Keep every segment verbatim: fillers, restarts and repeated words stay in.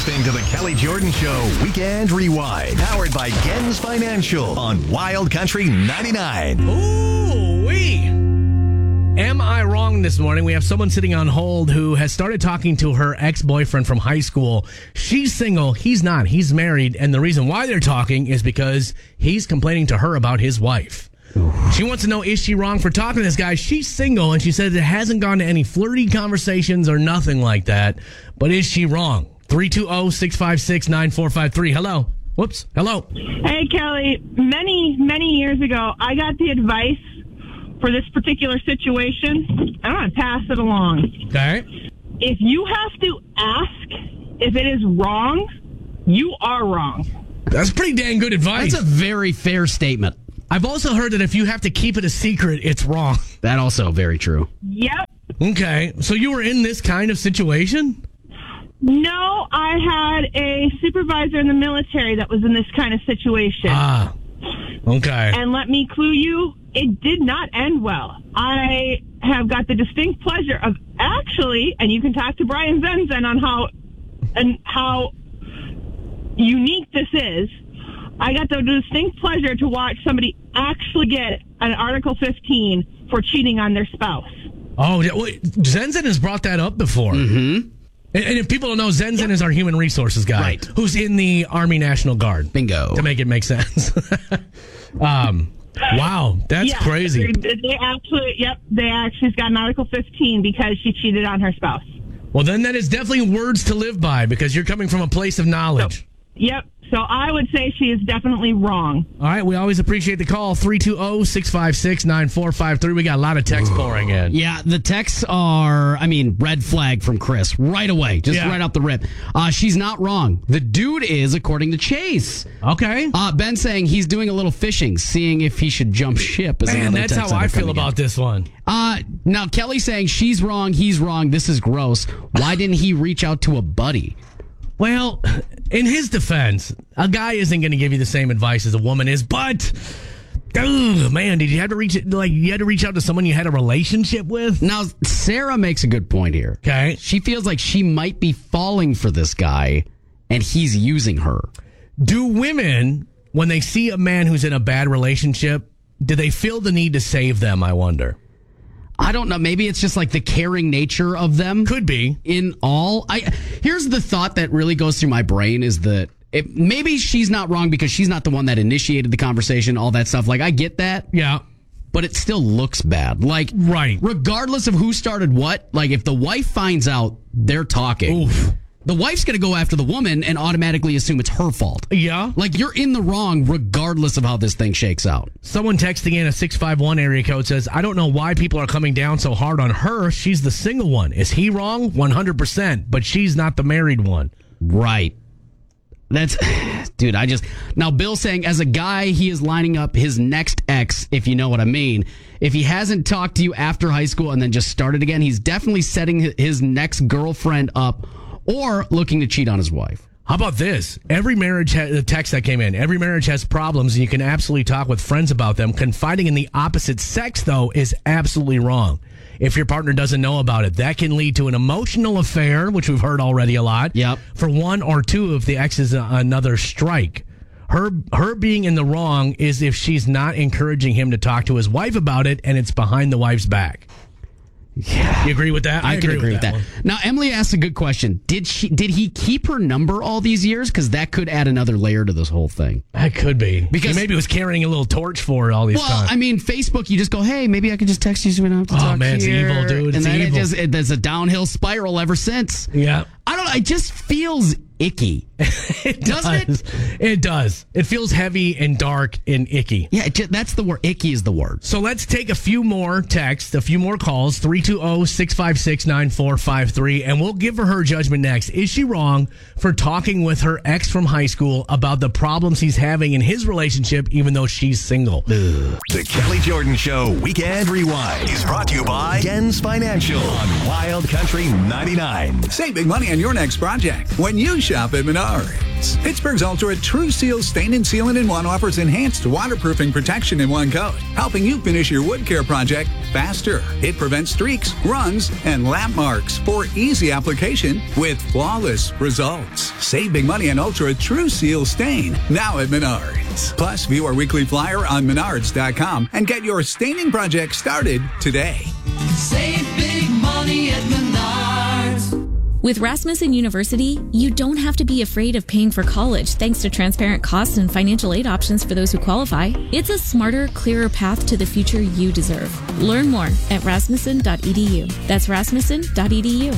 listening to the Kelly Jordan Show Weekend Rewind, powered by Gens Financial on Wild Country ninety-nine. Ooh-wee. Am I wrong this morning? We have someone sitting on hold who has started talking to her ex-boyfriend from high school. She's single. He's not. He's married. And the reason why they're talking is because he's complaining to her about his wife. She wants to know, is she wrong for talking to this guy? She's single, and she says it hasn't gone to any flirty conversations or nothing like that. But is she wrong? three two zero, six five six, nine four five three. Hello. Whoops. Hello. Hey, Kelly. Many, many years ago, I got the advice for this particular situation. I want to pass it along. Okay. If you have to ask if it is wrong, you are wrong. That's pretty dang good advice. That's a very fair statement. I've also heard that if you have to keep it a secret, it's wrong. That also very true. Yep. Okay. So you were in this kind of situation? No, I had a supervisor in the military that was in this kind of situation. Ah. Okay. And let me clue you, it did not end well. I have got the distinct pleasure of actually, and you can talk to Brian Zenzen on how and how unique this is. I got the distinct pleasure to watch somebody actually get an Article fifteen for cheating on their spouse. Oh, yeah, wait, Zenzen has brought that up before. Mm-hmm. And, and if people don't know, Zenzen yep. is our human resources guy, right, who's in the Army National Guard. Bingo. To make it make sense. um, wow, that's yeah, crazy. They, they actually, yep, they actually got an Article fifteen because she cheated on her spouse. Well, then that is definitely words to live by because you're coming from a place of knowledge. So, yep. So I would say she is definitely wrong. All right. We always appreciate the call. three two zero, six five six, nine four five three. We got a lot of texts pouring in. Yeah, the texts are, I mean, red flag from Chris right away. Just yeah. right off the rip. Uh, she's not wrong. The dude is, according to Chase. Okay. Uh, Ben saying he's doing a little fishing, seeing if he should jump ship. Man, that's how I feel about this one. Uh, now, Kelly saying she's wrong, he's wrong, this is gross. Why didn't he reach out to a buddy? Well, in his defense, a guy isn't going to give you the same advice as a woman is, but, oh man, did you have to reach like you had to reach out to someone you had a relationship with? Now, Sarah makes a good point here. Okay. She feels like she might be falling for this guy, and he's using her. Do women, when they see a man who's in a bad relationship, do they feel the need to save them, I wonder? I don't know. Maybe it's just like the caring nature of them. Could be. In all. I Here's the thought that really goes through my brain is that it, maybe she's not wrong because she's not the one that initiated the conversation, all that stuff. Like, I get that. Yeah. But it still looks bad. Like, right. Regardless of who started what, like, if the wife finds out they're talking, oof, the wife's going to go after the woman and automatically assume it's her fault. Yeah. Like, you're in the wrong regardless of how this thing shakes out. Someone texting in a six five one area code says, I don't know why people are coming down so hard on her. She's the single one. Is he wrong? one hundred percent. But she's not the married one. Right. That's, dude, I just, now Bill saying as a guy, he is lining up his next ex, if you know what I mean. If he hasn't talked to you after high school and then just started again, he's definitely setting his next girlfriend up or looking to cheat on his wife. How about this? Every marriage, ha- the text that came in, every marriage has problems, and you can absolutely talk with friends about them. Confiding in the opposite sex, though, is absolutely wrong. If your partner doesn't know about it, that can lead to an emotional affair, which we've heard already a lot. Yep. For one or two, if the ex is a- another strike. Her her being in the wrong is if she's not encouraging him to talk to his wife about it, and it's behind the wife's back. Yeah. You agree with that? I, I can agree with that. that. Now, Emily asked a good question. Did she? Did he keep her number all these years? Because that could add another layer to this whole thing. That could be. Because he maybe was carrying a little torch for her all these well, times. I mean, Facebook, you just go, hey, maybe I could just text you so we don't have to oh, talk man, here. it's evil, dude. It's and then evil. it just, it, there's a downhill spiral ever since. Yeah. I don't know. It just feels icky. It Doesn't does. it? It does. It feels heavy and dark and icky. Yeah, it just, that's the word. Icky is the word. So let's take a few more texts, a few more calls, three two zero, six five six, nine four five three, and we'll give her her judgment next. Is she wrong for talking with her ex from high school about the problems he's having in his relationship, even though she's single? Ugh. The Kelly Jordan Show Weekend Rewind is brought to you by Gens Financial on Wild Country ninety-nine. Save big money on your next project when you shop at Menards. Menards. Pittsburgh's Ultra True Seal Stain and Sealant in One offers enhanced waterproofing protection in one coat, helping you finish your wood care project faster. It prevents streaks, runs, and lap marks for easy application with flawless results. Save big money on Ultra True Seal Stain now at Menards. Plus, view our weekly flyer on menards dot com and get your staining project started today. Save big money at Menards. With Rasmussen University, you don't have to be afraid of paying for college thanks to transparent costs and financial aid options for those who qualify. It's a smarter, clearer path to the future you deserve. Learn more at rasmussen dot e d u. That's rasmussen dot e d u.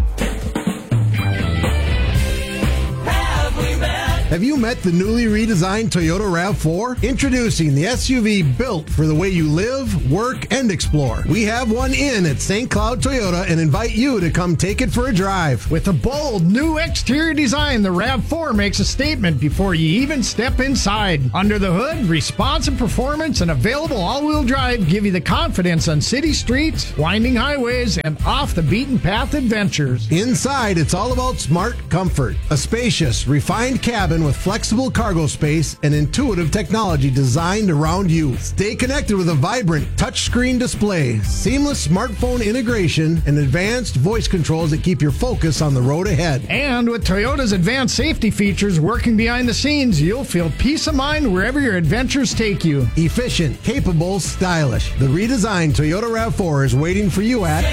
Have you met the newly redesigned Toyota RAV four? Introducing the S U V built for the way you live, work, and explore. We have one in at Saint Cloud Toyota and invite you to come take it for a drive. With a bold new exterior design, the RAV four makes a statement before you even step inside. Under the hood, responsive performance and available all-wheel drive give you the confidence on city streets, winding highways, and off-the-beaten-path adventures. Inside, it's all about smart comfort. A spacious, refined cabin with flexible cargo space and intuitive technology designed around you. Stay connected with a vibrant touchscreen display, seamless smartphone integration, and advanced voice controls that keep your focus on the road ahead. And with Toyota's advanced safety features working behind the scenes, you'll feel peace of mind wherever your adventures take you. Efficient, capable, stylish. The redesigned Toyota RAV four is waiting for you at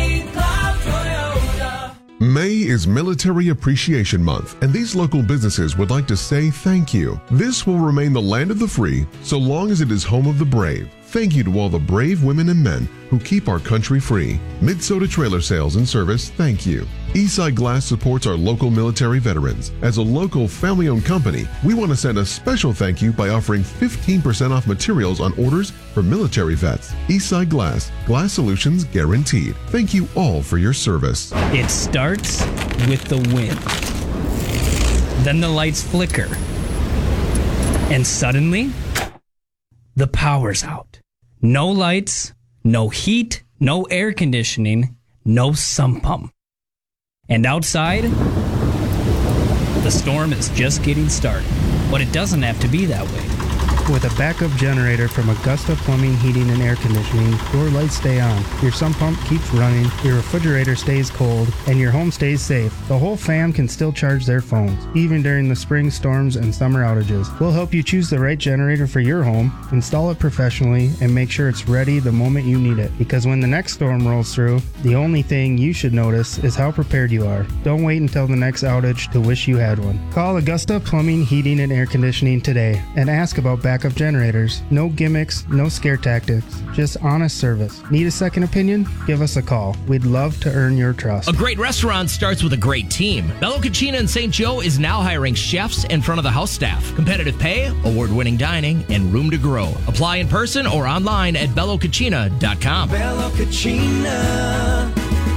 May is Military Appreciation Month, and these local businesses would like to say thank you. This will remain the land of the free so long as it is home of the brave. Thank you to all the brave women and men who keep our country free. Mid-Soda Trailer Sales and Service, thank you. Eastside Glass supports our local military veterans. As a local family-owned company, we want to send a special thank you by offering fifteen percent off materials on orders for military vets. Eastside Glass, glass solutions guaranteed. Thank you all for your service. It starts with the wind. Then the lights flicker. And suddenly, the power's out. No lights, no heat, no air conditioning, no sump pump. And outside, the storm is just getting started. But it doesn't have to be that way. With a backup generator from Augusta Plumbing, Heating, and Air Conditioning, your lights stay on, your sump pump keeps running, your refrigerator stays cold, and your home stays safe. The whole fam can still charge their phones, even during the spring storms and summer outages. We'll help you choose the right generator for your home, install it professionally, and make sure it's ready the moment you need it. Because when the next storm rolls through, the only thing you should notice is how prepared you are. Don't wait until the next outage to wish you had one. Call Augusta Plumbing, Heating, and Air Conditioning today and ask about backup of generators. No gimmicks, no scare tactics, just honest service. Need a second opinion? Give us a call. We'd love to earn your trust. A great restaurant starts with a great team. Bello Cucina in Saint Joe is now hiring chefs and front of the house staff. Competitive pay, award-winning dining, and room to grow. Apply in person or online at bello cucina dot com. Bello Cucina.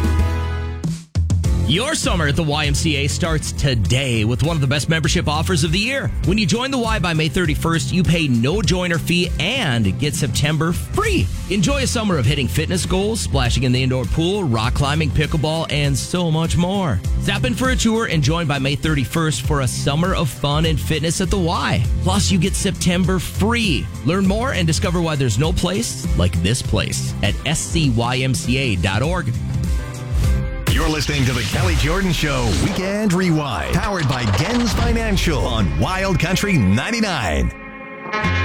Your summer at the Y M C A starts today with one of the best membership offers of the year. When you join the Y by May thirty-first, you pay no joiner fee and get September free. Enjoy a summer of hitting fitness goals, splashing in the indoor pool, rock climbing, pickleball, and so much more. Zap in for a tour and join by May thirty-first for a summer of fun and fitness at the Y. Plus, you get September free. Learn more and discover why there's no place like this place at s c y m c a dot org. You're listening to the Kelly Jordan Show Weekend Rewind, powered by Gens Financial on Wild Country ninety-nine.